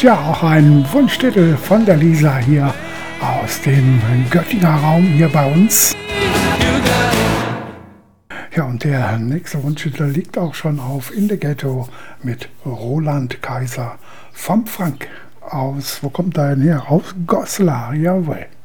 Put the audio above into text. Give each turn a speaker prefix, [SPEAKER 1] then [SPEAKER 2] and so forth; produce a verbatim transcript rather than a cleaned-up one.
[SPEAKER 1] ja auch ein Wunschtitel von der Lisa hier aus dem Göttinger Raum hier bei uns. Ja, und der nächste Wunschtitel liegt auch schon auf In the Ghetto mit Roland Kaiser vom Frank aus, wo kommt er denn her? Aus Goslar, jawohl.